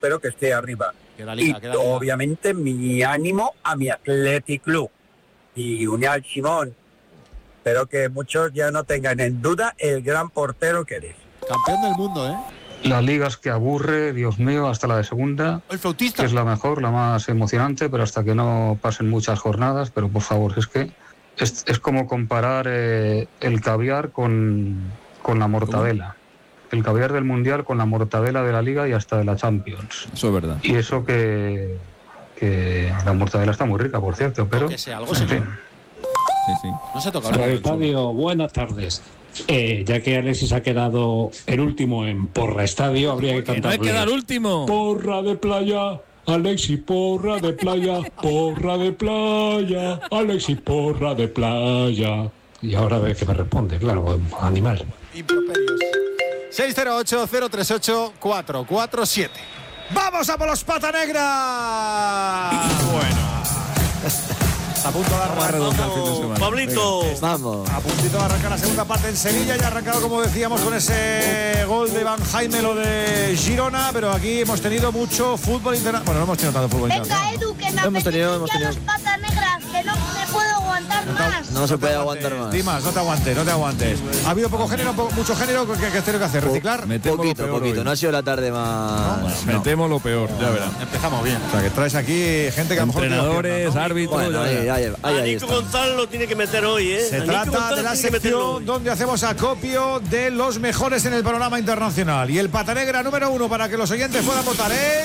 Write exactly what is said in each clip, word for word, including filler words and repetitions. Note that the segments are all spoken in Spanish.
espero que esté arriba. Queda liga, y queda liga. obviamente mi ánimo a mi Athletic Club y Unai Simón. Espero que muchos ya no tengan en duda el gran portero que eres. Campeón del mundo, ¿eh? La liga es que aburre, Dios mío, hasta la de segunda. El flautista. Que es la mejor, la más emocionante, pero hasta que no pasen muchas jornadas. Pero por favor, es que es, es como comparar eh, el caviar con, con la mortadela. El caviar del Mundial con la mortadela de la Liga y hasta de la Champions. Eso es verdad. Y eso que, que la mortadela está muy rica, por cierto, pero... Que sea algo, en señor. fin. Sí, sí. No se toca. Radio Estadio, buenas tardes. Eh, ya que Alexis ha quedado el último en Porra Estadio, habría que Que no hay cantarle que dar último. Porra de playa, Alexis Porra de playa, Porra de playa, Alexis Porra de playa. Y ahora ve que me responde, claro, animal. Improperios. seis cero ocho, cero tres ocho, cuatro cuatro siete. ¡Vamos a por los Pata Negra! Bueno. A punto de arrancar. Vamos, Pablito. Vamos. A puntito de arrancar la segunda parte en Sevilla. Ya ha arrancado, como decíamos, con ese gol de Van Jaime, lo de Girona. Pero aquí hemos tenido mucho fútbol internacional. Bueno, no hemos tenido tanto fútbol Venga, internacional. Edu, que me Hemos tenido, apetecen hemos ya tenido. los Patas Negras, que no me puedo aguantar más. No se puede aguantar más. Dimas, no te aguantes, no te aguantes. Ha habido poco género, poco, mucho género. ¿Qué, qué tengo que hacer? ¿Reciclar? Metemos lo Poquito, peor poquito. hoy. No ha sido la tarde más. Metemos lo peor, ya verás. Empezamos bien. O sea, que traes aquí gente que a lo mejor... tiene Entrenadores, piernas, ¿no? árbitros, Bueno, ya ahí, verás. ahí, ahí, A ahí Nico está. González lo tiene que meter hoy, ¿eh? Se A Nico trata González de la tiene que meterlo sección hoy. donde hacemos acopio de los mejores en el panorama internacional. Y el Pata Negra número uno para que los oyentes puedan votar, ¿eh?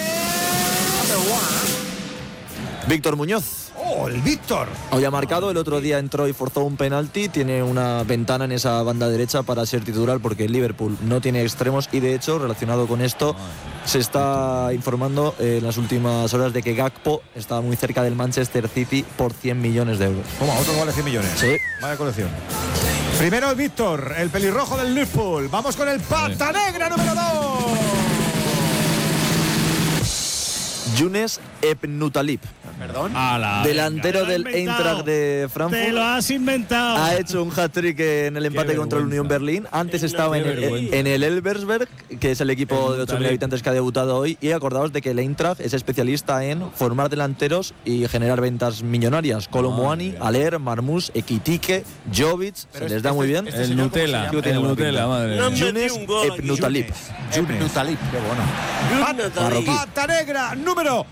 Víctor Muñoz. ¡Oh, el Víctor! Hoy ha marcado, el otro día entró y forzó un penalti, tiene una ventana en esa banda derecha para ser titular porque el Liverpool no tiene extremos y de hecho, relacionado con esto, se está informando en las últimas horas de que Gakpo está muy cerca del Manchester City por cien millones de euros. ¿Cómo? ¿Otro vale cien millones? Sí. Vaya colección. Primero el Víctor, el pelirrojo del Liverpool. Vamos con el Pata Negra número dos. Younes Ebnutalib, Perdón. delantero del Eintracht de Frankfurt. Te lo has inventado. Ha hecho un hat-trick en el empate contra el Unión Berlín. Antes estaba en el, en el Elversberg, que es el equipo de ocho mil habitantes que ha debutado hoy. Y acordaos de que el Eintracht es especialista en formar delanteros y generar ventas millonarias. Kolomuani, Aller, Marmoush, Ekitike, Jovic, se les da muy bien. este El señor, ¿cómo se Nutella, llama? el Nutella, madre No mía. me- Younes metió un gol aquí. Ebnutalib. Ebnutalib, qué bueno. Jonathan. Marroquí. Pata Negra número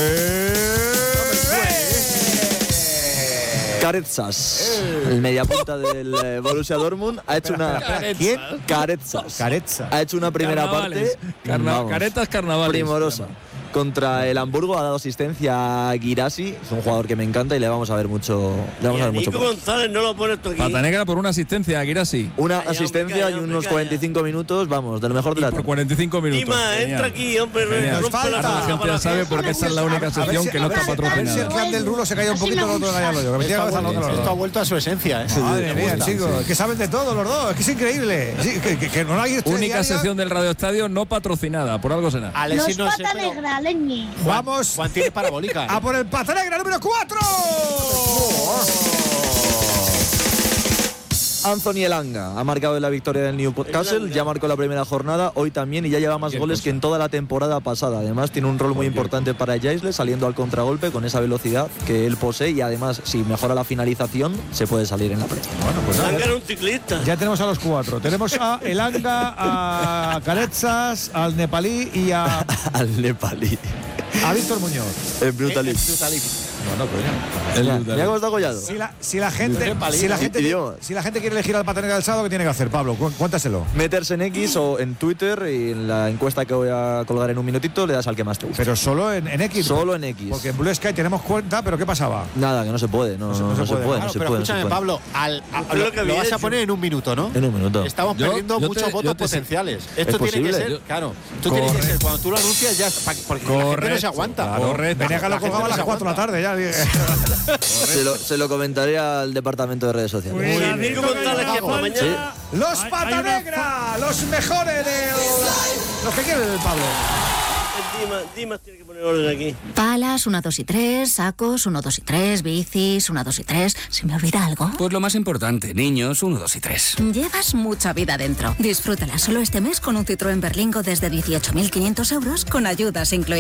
tres. Karetsas, el mediapunta del eh, Borussia Dortmund, ha hecho una... ¿Quién? Karetsas. Caretza. Ha hecho una primera Carnavales. parte Carna- vamos, caretas carnavales. primorosa. Contra el Hamburgo ha dado asistencia a Guirassi, es un jugador que me encanta y le vamos a ver mucho. Le vamos Y a a ver mucho. Nico González no lo pones tú aquí. Pata Negra por una asistencia, Girassi. Una Calla, asistencia hombre, y calla, unos hombre, cuarenta y cinco minutos, vamos, de lo mejor de la Por tarde. cuarenta y cinco minutos. Dima, Genial. entra aquí, hombre. Genial. rompe Nos la falta. La boca gente para ya sabe que- por qué esta es la única sección que no está A ver si el patrocinada. clan del Rulo se cae un poquito, no otro callarlo yo. Que me tiene que cabeza los Esto ha dos. vuelto a su esencia, ¿eh? Madre mía, chicos. Es que saben de todo los dos. Es que es increíble. Sí, que, que, que no hay estrella Única diaria. sección del Radio Estadio no patrocinada, por algo será. Los Patas Negras, leñe. Vamos Juan tiene parabólica. a por el Pata Negra número cuatro. Anthony Elanga ha marcado en la victoria del Newcastle, ya marcó la primera jornada, hoy también, y ya lleva más goles que en toda la temporada pasada. Además tiene un rol muy importante para Jaisle, saliendo al contragolpe con esa velocidad que él posee, y además si mejora la finalización se puede salir en la Premier. Bueno, pues nada. Anga era un ciclista. Ya tenemos a los cuatro. Tenemos a Elanga, a Caretsas, al nepalí y a, Al nepalí. a Víctor Muñoz. Es brutalísimo. No, no, coño. Mira, mira cómo está collado. Si la, si la gente, si la gente, Idioma. si la gente quiere elegir al Pata Negra del sábado, ¿qué tiene que hacer, Pablo? Cu- Cuéntaselo. Meterse en X o en Twitter, y en la encuesta que voy a colgar en un minutito le das al que más te guste. Pero solo en, en X. Solo en X. Porque en Blue Sky tenemos cuenta, pero ¿qué pasaba? Nada, que no se puede, no, no, no se, puede, Claro, no se pero puede. no se escúchame, puede. Pablo, al, a- Pero lo, lo que lo había vas a hecho. poner en un minuto, ¿no? En un minuto. Estamos Yo- perdiendo yo muchos te- votos yo te- potenciales. Esto ¿Es tiene que posible? ser, claro. Tú tienes que ser, cuando tú lo anuncias ya, pa- porque la gente no se aguanta. Correcto. Venía que lo La gente colgaba a no las se cuatro de la tarde ya. Se lo, se lo comentaré al departamento de redes sociales. Pues a Nico González que por mañana. Los Pata Negra, los mejores de los que quieren el Pablo. Dimas, Dimas tiene que poner orden aquí. Palas, una, dos y tres, sacos, uno, dos y tres, bicis, una, dos y tres. ¿Se me olvida algo? Pues lo más importante, niños, uno, dos y tres. Llevas mucha vida dentro. Disfrútala solo este mes con un Citroën Berlingo desde dieciocho mil quinientos euros con ayudas incluidas.